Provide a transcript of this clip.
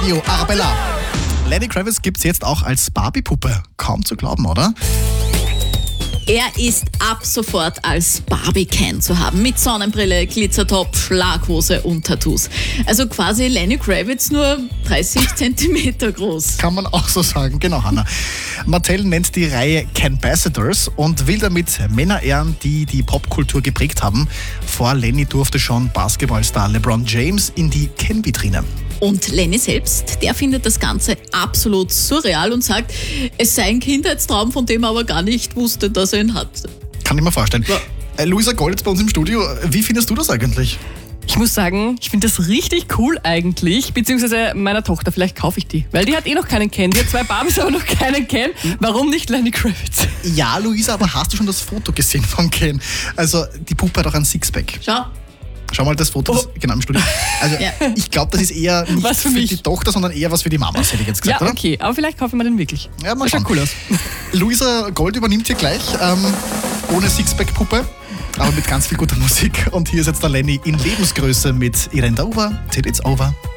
Radio Arabella. Lenny Kravitz gibt's jetzt auch als Barbie-Puppe. Kaum zu glauben, oder? Er ist ab sofort als Barbie-Ken zu haben. Mit Sonnenbrille, Glitzertop, Schlaghose und Tattoos. Also quasi Lenny Kravitz nur 30 Zentimeter groß. Kann man auch so sagen, genau, Hanna. Mattel nennt die Reihe Canbassadors und will damit Männer ehren, die die Popkultur geprägt haben. Vor Lenny durfte schon Basketballstar LeBron James in die Ken-Vitrine. Und Lenny selbst, der findet das Ganze absolut surreal und sagt, es sei ein Kindheitstraum, von dem er aber gar nicht wusste, dass er ihn hat. Kann ich mir vorstellen. Ja. Luisa Gold jetzt bei uns im Studio. Wie findest du das eigentlich? Ich muss sagen, ich finde das richtig cool eigentlich, beziehungsweise meiner Tochter, vielleicht kaufe ich die, weil die hat eh noch keinen Ken, die hat 2 Barbies, aber noch keinen Ken. Warum nicht Lenny Kravitz? Ja, Luisa, aber hast du schon das Foto gesehen von Ken? Also die Puppe hat auch ein Sixpack. Schau mal das Foto, das, genau im Studio. Also ja. Ich glaube, das ist eher nicht was für die Tochter, sondern eher was für die Mamas, hätte ich jetzt gesagt, ja, okay, oder? Aber vielleicht kaufen wir den wirklich. Ja, mal schauen. Cool aus. Luisa Gold übernimmt hier gleich, ohne Sixpack-Puppe, aber mit ganz viel guter Musik. Und hier ist jetzt der Lenny in Lebensgröße mit Irene Dover, Till It's Over.